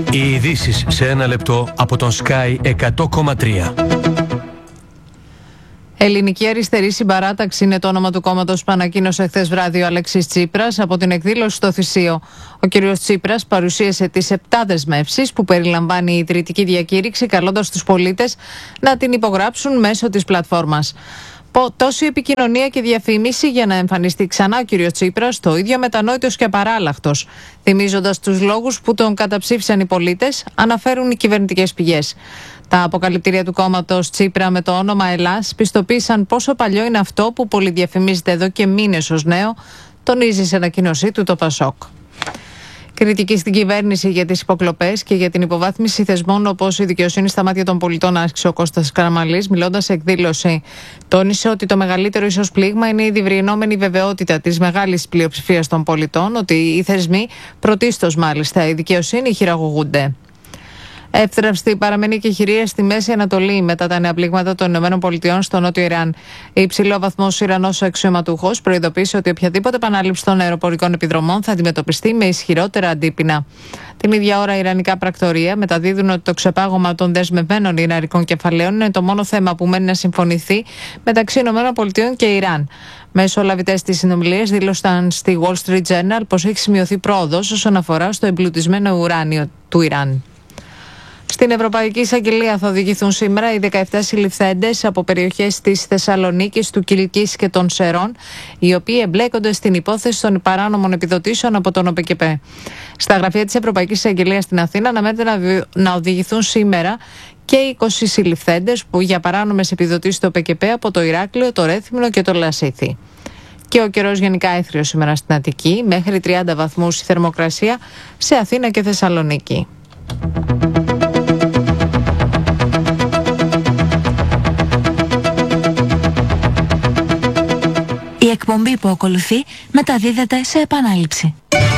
Οι ειδήσεις σε ένα λεπτό από τον Sky 100,3. Ελληνική Αριστερή Συμπαράταξη είναι το όνομα του κόμματος που ανακοίνωσε χθες βράδυ ο Αλέξης Τσίπρας από την εκδήλωση στο Θησίο. Ο κ. Τσίπρας παρουσίασε τις 7 δεσμεύσεις που περιλαμβάνει η ιδρυτική διακήρυξη, καλώντας τους πολίτες να την υπογράψουν μέσω της πλατφόρμας. Τόση επικοινωνία και διαφήμιση για να εμφανιστεί ξανά ο κ. Τσίπρας, το ίδιο μετανόητος και απαράλλαχτος, θυμίζοντας τους λόγους που τον καταψήφισαν οι πολίτες, αναφέρουν οι κυβερνητικές πηγές. Τα αποκαλυπτήρια του κόμματος Τσίπρα με το όνομα Ελλάς πιστοποίησαν πόσο παλιό είναι αυτό που πολυδιαφημίζεται εδώ και μήνες ως νέο, τονίζει σε ανακοίνωσή του το Πασόκ. Κριτική στην κυβέρνηση για τις υποκλοπές και για την υποβάθμιση θεσμών όπως η δικαιοσύνη στα μάτια των πολιτών άσκησε ο Κώστας Καραμανλής, μιλώντας σε εκδήλωση. Τόνισε ότι το μεγαλύτερο ίσως πλήγμα είναι η διευρυνόμενη βεβαιότητα της μεγάλης πλειοψηφίας των πολιτών ότι οι θεσμοί, πρωτίστως μάλιστα η δικαιοσύνη, χειραγωγούνται. Εύθραυστη παραμένει και χειρία στη Μέση Ανατολή μετά τα νέα πλήγματα των ΗΠΑ στο νότιο Ιράν. Υψηλό βαθμός Ιρανός αξιωματούχος προειδοποίησε ότι οποιαδήποτε επανάληψη των αεροπορικών επιδρομών θα αντιμετωπιστεί με ισχυρότερα αντίπεινα. Την ίδια ώρα, ιρανικά πρακτορεία μεταδίδουν ότι το ξεπάγωμα των δεσμευμένων ιρανικών κεφαλαίων είναι το μόνο θέμα που μένει να συμφωνηθεί μεταξύ ΗΠΑ και Ιράν. Μεσολαβητές της συνομιλίας δήλωσαν στη Wall Street Journal πως έχει σημειωθεί πρόοδος όσον αφορά στο εμπλουτισμένο ουράνιο του Ιράν. Στην Ευρωπαϊκή Εισαγγελία θα οδηγηθούν σήμερα οι 17 συλληφθέντες από περιοχές της Θεσσαλονίκης, του Κιλκής και των Σερών, οι οποίοι εμπλέκονται στην υπόθεση των παράνομων επιδοτήσεων από τον ΟΠΕΚΕΠΕ. Στα γραφεία της Ευρωπαϊκής Εισαγγελίας στην Αθήνα αναμένεται να οδηγηθούν σήμερα και 20 συλληφθέντες που για παράνομες επιδοτήσεις του ΟΠΕΚΕΠΕ από το Ηράκλειο, το Ρέθυμνο και το Λασίθι. Και ο καιρός γενικά έθριος σήμερα στην Αττική, μέχρι 30 βαθμούς η θερμοκρασία σε Αθήνα και Θεσσαλονίκη. Η εκπομπή που ακολουθεί μεταδίδεται σε επανάληψη.